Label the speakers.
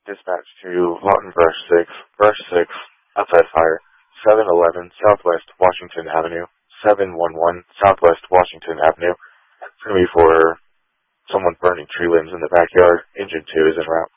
Speaker 1: Dispatch to Lawton Brush 6, outside fire, 711 Southwest Washington Avenue, 711 Southwest Washington Avenue. It's going to be for someone burning tree limbs in the backyard. Engine 2 is en route.